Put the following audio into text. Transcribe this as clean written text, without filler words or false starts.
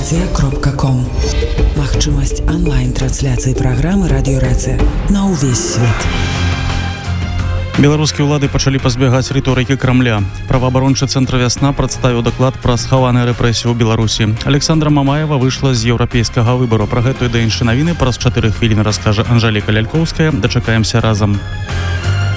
Радиорация.ком. Магчымасць онлайн-трансляцыі праграмы «Радиорация» на ўвесь свет. Беларускія ўлады пачалі пазбягаць рыторыкі Крамля. Праваабарончы цэнтр «Вясна» прадставіў даклад пра схаваныя рэпрэсіі ў Беларусі. Александра Мамаева выйшла з еўрапейскага выбару. Пра гэтую ды іншыя навіны праз 4 хвіліны раскажа Анжэліка Лялькоўская. Дачакаемся разам.